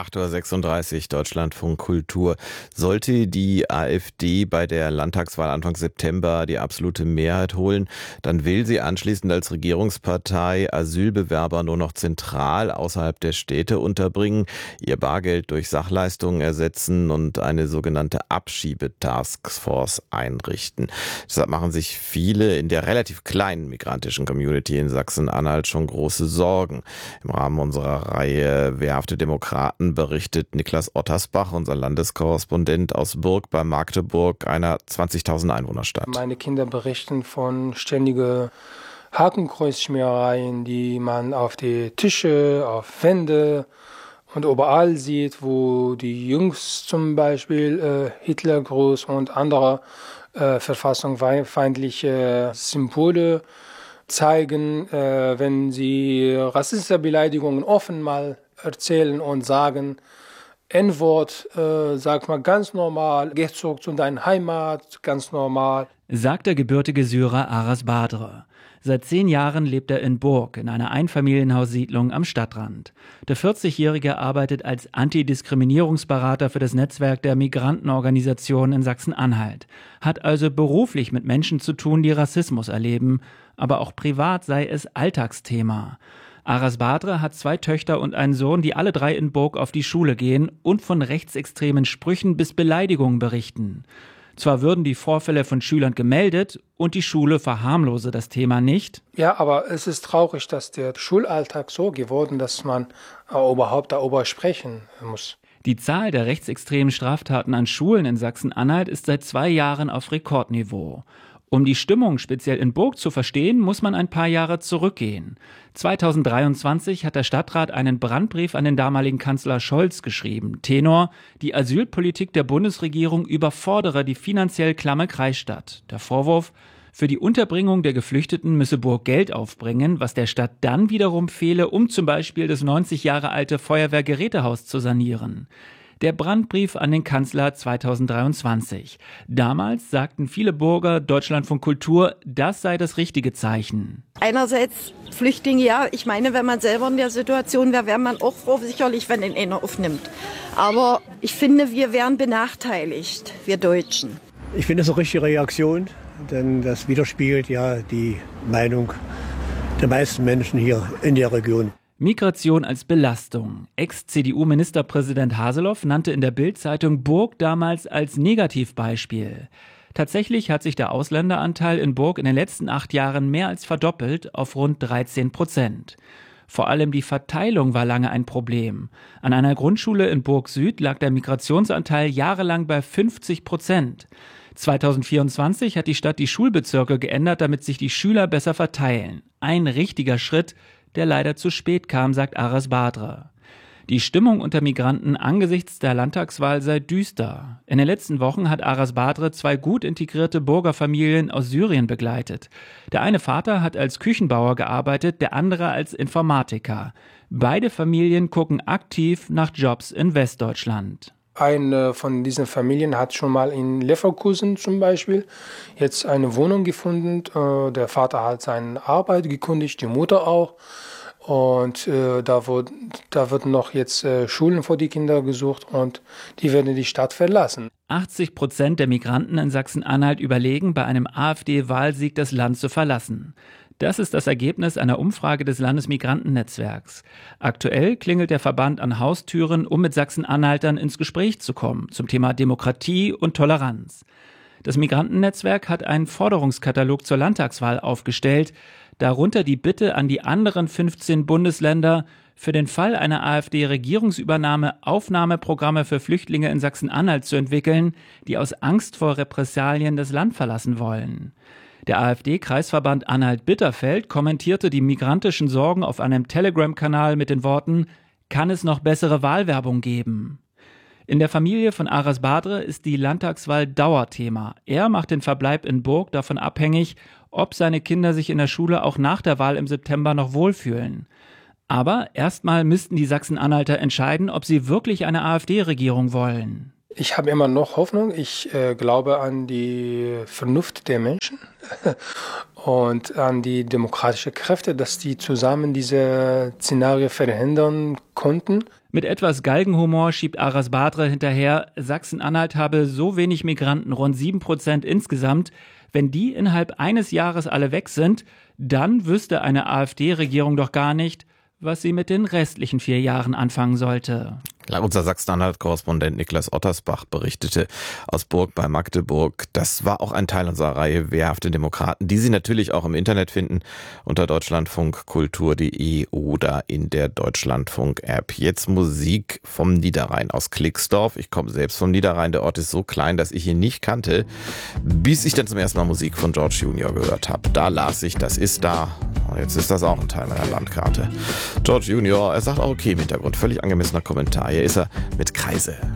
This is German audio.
8:36 Uhr, Deutschlandfunk Kultur. Sollte die AfD bei der Landtagswahl Anfang September die absolute Mehrheit holen, dann will sie anschließend als Regierungspartei Asylbewerber nur noch zentral außerhalb der Städte unterbringen, ihr Bargeld durch Sachleistungen ersetzen und eine sogenannte Abschiebetaskforce einrichten. Deshalb machen sich viele in der relativ kleinen migrantischen Community in Sachsen-Anhalt schon große Sorgen. Im Rahmen unserer Reihe Wehrhafte Demokraten berichtet Niklas Ottersbach, unser Landeskorrespondent aus Burg bei Magdeburg, einer 20.000 Einwohnerstadt. Meine Kinder berichten von ständigen Hakenkreuzschmierereien, die man auf die Tische, auf Wände und überall sieht, wo die Jungs zum Beispiel Hitlergruß und andere verfassungsfeindliche Symbole zeigen, wenn sie rassistische Beleidigungen offen mal erzählen und sagen, N-Wort, sag mal ganz normal, geh zurück zu deiner Heimat, ganz normal. Sagt der gebürtige Syrer Aras Badre. Seit 10 Jahren lebt er in Burg, in einer Einfamilienhaussiedlung am Stadtrand. Der 40-Jährige arbeitet als Antidiskriminierungsberater für das Netzwerk der Migrantenorganisationen in Sachsen-Anhalt. Hat also beruflich mit Menschen zu tun, die Rassismus erleben, aber auch privat sei es Alltagsthema. Aras Badre hat 2 Töchter und einen Sohn, die alle 3 in Burg auf die Schule gehen und von rechtsextremen Sprüchen bis Beleidigungen berichten. Zwar würden die Vorfälle von Schülern gemeldet und die Schule verharmlose das Thema nicht. Ja, aber es ist traurig, dass der Schulalltag so geworden, dass man überhaupt darüber sprechen muss. Die Zahl der rechtsextremen Straftaten an Schulen in Sachsen-Anhalt ist seit 2 Jahren auf Rekordniveau. Um die Stimmung speziell in Burg zu verstehen, muss man ein paar Jahre zurückgehen. 2023 hat der Stadtrat einen Brandbrief an den damaligen Kanzler Scholz geschrieben. Tenor: Die Asylpolitik der Bundesregierung überfordere die finanziell klamme Kreisstadt. Der Vorwurf: Für die Unterbringung der Geflüchteten müsse Burg Geld aufbringen, was der Stadt dann wiederum fehle, um zum Beispiel das 90 Jahre alte Feuerwehrgerätehaus zu sanieren. Der Brandbrief an den Kanzler 2023. Damals sagten viele Burger Deutschlandfunk Kultur, das sei das richtige Zeichen. Einerseits Flüchtlinge, ja, ich meine, wenn man selber in der Situation wäre, wäre man auch froh, sicherlich, wenn ihn einer aufnimmt. Aber ich finde, wir wären benachteiligt, wir Deutschen. Ich finde es eine richtige Reaktion, denn das widerspiegelt ja die Meinung der meisten Menschen hier in der Region. Migration als Belastung. Ex-CDU-Ministerpräsident Haseloff nannte in der Bild-Zeitung Burg damals als Negativbeispiel. Tatsächlich hat sich der Ausländeranteil in Burg in den letzten 8 Jahren mehr als verdoppelt auf rund 13%. Vor allem die Verteilung war lange ein Problem. An einer Grundschule in Burg Süd lag der Migrationsanteil jahrelang bei 50%. 2024 hat die Stadt die Schulbezirke geändert, damit sich die Schüler besser verteilen. Ein richtiger Schritt, der leider zu spät kam, sagt Aras Badre. Die Stimmung unter Migranten angesichts der Landtagswahl sei düster. In den letzten Wochen hat Aras Badre 2 gut integrierte Burgerfamilien aus Syrien begleitet. Der eine Vater hat als Küchenbauer gearbeitet, der andere als Informatiker. Beide Familien gucken aktiv nach Jobs in Westdeutschland. Eine von diesen Familien hat schon mal in Leverkusen zum Beispiel jetzt eine Wohnung gefunden. Der Vater hat seine Arbeit gekündigt, die Mutter auch. Und da wird noch jetzt Schulen für die Kinder gesucht und die werden die Stadt verlassen. 80% der Migranten in Sachsen-Anhalt überlegen, bei einem AfD-Wahlsieg das Land zu verlassen. Das ist das Ergebnis einer Umfrage des Landesmigrantennetzwerks. Aktuell klingelt der Verband an Haustüren, um mit Sachsen-Anhaltern ins Gespräch zu kommen, zum Thema Demokratie und Toleranz. Das Migrantennetzwerk hat einen Forderungskatalog zur Landtagswahl aufgestellt, darunter die Bitte an die anderen 15 Bundesländer, für den Fall einer AfD-Regierungsübernahme Aufnahmeprogramme für Flüchtlinge in Sachsen-Anhalt zu entwickeln, die aus Angst vor Repressalien das Land verlassen wollen. Der AfD-Kreisverband Anhalt-Bitterfeld kommentierte die migrantischen Sorgen auf einem Telegram-Kanal mit den Worten: Kann es noch bessere Wahlwerbung geben? In der Familie von Aras Badre ist die Landtagswahl Dauerthema. Er macht den Verbleib in Burg davon abhängig, ob seine Kinder sich in der Schule auch nach der Wahl im September noch wohlfühlen. Aber erstmal müssten die Sachsen-Anhalter entscheiden, ob sie wirklich eine AfD-Regierung wollen. Ich habe immer noch Hoffnung. Ich glaube an die Vernunft der Menschen und an die demokratischen Kräfte, dass die zusammen diese Szenario verhindern konnten. Mit etwas Galgenhumor schiebt Aras Badre hinterher, Sachsen-Anhalt habe so wenig Migranten, rund 7% insgesamt. Wenn die innerhalb eines Jahres alle weg sind, dann wüsste eine AfD-Regierung doch gar nicht, was sie mit den restlichen 4 Jahren anfangen sollte. Unser Sachsen-Anhalt-Korrespondent Niklas Ottersbach berichtete aus Burg bei Magdeburg. Das war auch ein Teil unserer Reihe Wehrhafte Demokraten, die Sie natürlich auch im Internet finden unter deutschlandfunkkultur.de oder in der Deutschlandfunk-App. Jetzt Musik vom Niederrhein aus Klixdorf. Ich komme selbst vom Niederrhein. Der Ort ist so klein, dass ich ihn nicht kannte, bis ich dann zum ersten Mal Musik von George Junior gehört habe. Da las ich, das ist da. Und jetzt ist das auch ein Teil meiner Landkarte. George Junior, er sagt auch okay im Hintergrund. Völlig angemessener Kommentar. Hier ist er mit Kreise.